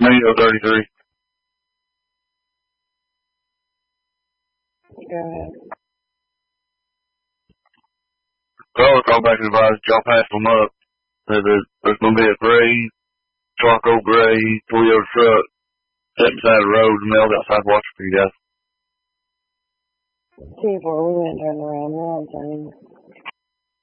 Tornado 33. Go ahead. Caller called back and advised y'all pass them up. There's going to be a gray, charcoal gray Toyota truck sitting beside the road and they'll outside watching for you guys. 2-4, we went and turned around. We're on time.